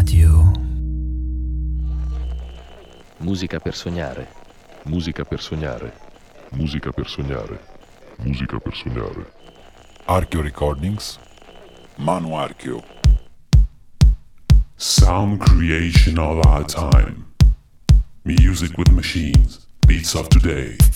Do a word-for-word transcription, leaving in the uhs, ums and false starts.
Radio. Musica per sognare. Musica per sognare. Musica per sognare. Musica per sognare. Archeo Recordings. Manu Archeo. Sound creation of our time. Music with machines. Beats of today.